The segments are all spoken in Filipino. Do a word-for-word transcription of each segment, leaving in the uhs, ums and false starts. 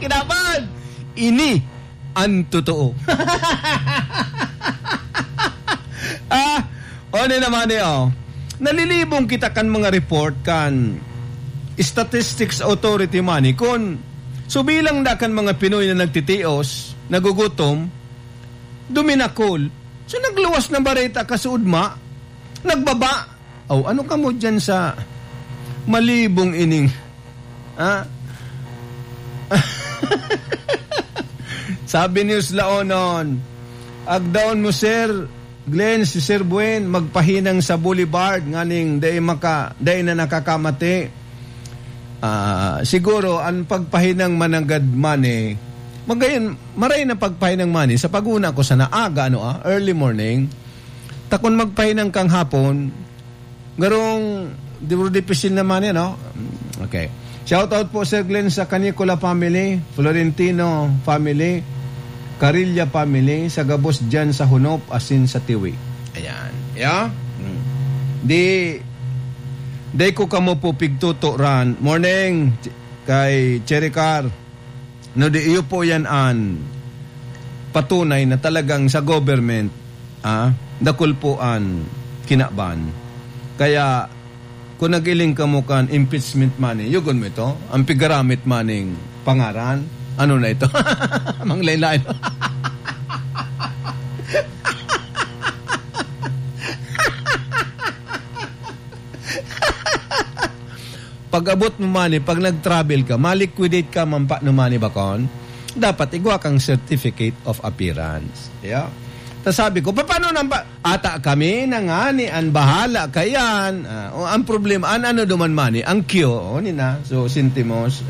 Kinaban! Ini ang totoo. ah, o ano naman eh, oh. Nalilibong kita kan mga report kan Statistics Authority money kun subilang na kan mga Pinoy na nagtitios, nagugutom, duminakol. So nagluwas ng bareta kasuudma, nagbaba. Oh, ano ka mo dyan sa malibong ining? Ha? Sabi ni Uslaonon, agdaon mo sir, Glenn, si Sir Buen, magpahinang sa boulevard, nganing day, maka, day na nakakamati. Uh, siguro, ang pagpahinang mananggad mani, magayon, maray na pagpahinang mani, sa paguna ko sa naaga, ano ah, early morning, takon magpahinang kang hapon, garong, di mo dipisil naman yan, no? Okay. Shout out po Sir Glenn sa Canicula family, Florentino family, Carilla family, sa Gabos dyan sa Hunop, asin sa Tiwi. Ayan. Yeah? Hmm. Di, di ko kamo po pigtuto ran. Morning, kay Cherry Car. No, di iyo po yan an patunay na talagang sa government, ah, dakul po an kinaban. Kaya, kung nagiling ka mo kan impeachment money, yugon mo ito, ang pigaramit maning pangaran, ano na ito? Manglaylain. Pag abot mo money, pag nag-travel ka, maliquidate ka, mampa no money bakon, dapat igwa kang certificate of appearance. Yeah. Tapos sabi ko, paano nang ba? Ata kami na nga ni ang bahala kayan. Uh, ang problema, an ano duman mani? Ang Q, o ni na. So, sintimos.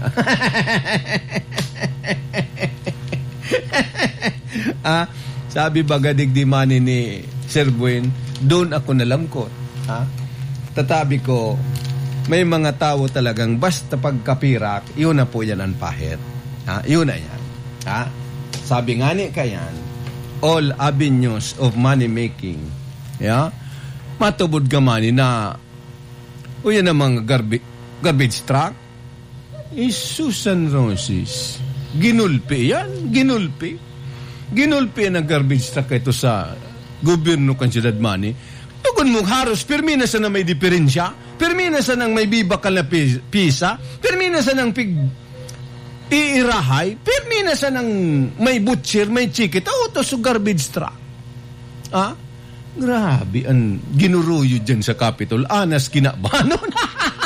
ah, sabi bagadig di mani ni Sir Buen, doon ako nalangkot. Ha? Tatabi ko, may mga tao talagang basta pagkapirak, yun na po yan ang pahit. Ha? Yun na yan. Ha? Sabi nga ni kayan, all avenues of money making. Yeah? Matubod ka mani na o yan ang mga garbi- garbage truck. Isusan Roses. Ginulpi yan. Ginulpi. Ginulpi ang garbage truck ito sa gobyerno kansyudad mani. Tugon mo haros, permina sa na may diferensya. Permina sa nang may bibakal na pisa. Permina sa nang pig iirahay, permina sa nang may butcher, may chikit, o to so garbage truck. Ah? Grabe, ang ginuruyo dyan sa Capitol. Anas kinabano na.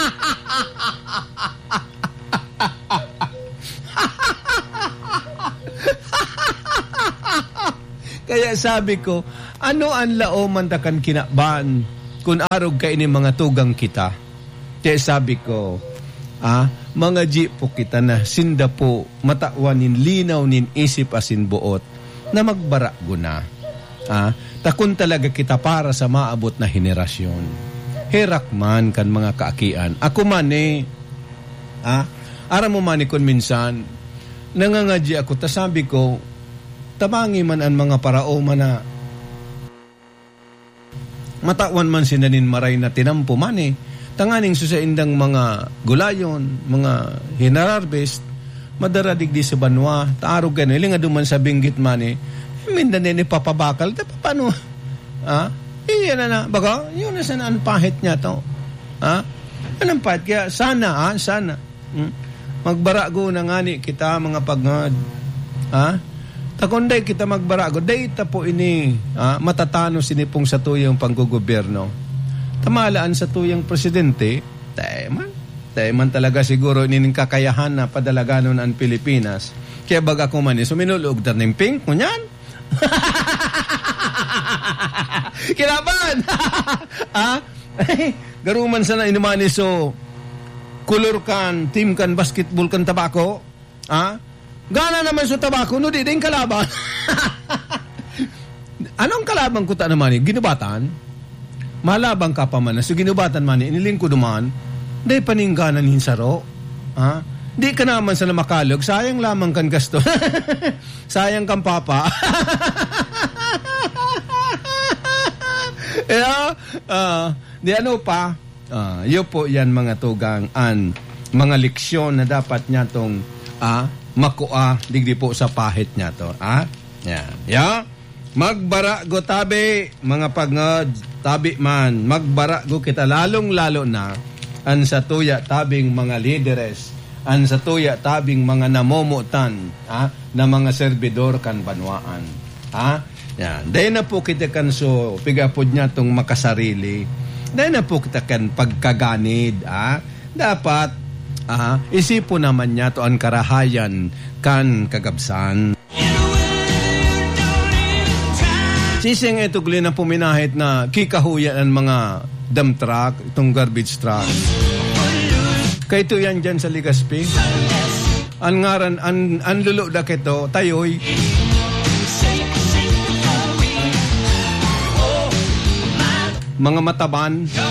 Kaya sabi ko, ano ang laoman takan kinaban kung arog ka ini mga tugang kita? Kaya sabi ko, ah, mga ji po kita na sinda po matawanin linaw nin isip asin buot na magbara guna. Ah, takun talaga kita para sa maabot na henerasyon. Herak man kan mga kaakian. Ako man eh, ah, ara mo man ikon minsan, nangangadji ako, tasabi ko, tabangi man ang mga parao man na matawan man sinanin maray na tinampo man eh. Tanganing susaindang mga gulayon, mga hinararbest, madaradig di sa banwa, taarog gano'n, iling nga duman sa binggit man eh, mindan din ipapabakal, paano? Ha? Iyan na na, baka, yun na sana ang pahit niya to. Ha? Anong pahit? Kaya sana, ha? Sana. Hmm? Magbarago na nga ni kita, mga pagngad. Ha? Takunday kita magbarago, data po ini, ha? Matatano sinipong sa tuyong panggugobyerno. Tamalaan sa tuyang presidente, tayo man. Tayo man talaga siguro ining kakayahan na padalaganon ang Pilipinas. Kaya baga ko man, suminulog na ng pink mo yan. Kinaban! Ah? Garuman sana inumani so kulor kan, team kan, basketball kan tabako. Ah? Gana naman so tabako, no di din kalaban. Anong kalaban ko ta naman eh? Ginubatan? Malabang ka pa man na. So ginubatan man, iniling ko duman, day paningganan hinsaro. Ha? Di ka naman sa namakalog, sayang lamang kan gasto. Sayang kang papa. Yeah, uh, di ano pa, uh, yun po yan mga tugang an mga leksyon na dapat niya tong uh, makua digdi po sa pahit niya to. Ha? Yan. Ya. Magbara go tabi, mga pagngod, tabi man. Magbara go kita lalong-lalo na an sa tuya tabing mga lideres, an sa tuya tabing mga namomutan, ha? Na mga servidor kan banwaan. Ha? Yan. Dahil na po kita kan so pigapod niya tong makasarili. Dahil na po kita kan pagkaganid. Ha? Dapat ah, isipo naman niya to ang karahayan kan kagabsan. Sising ito guli na puminahit na kikahuyan ang mga dump truck, itong garbage truck. Kaya ito yan dyan sa Legazpi. Ang ngaran, ang, ang lulo da kito, tayoy. Mga mataban.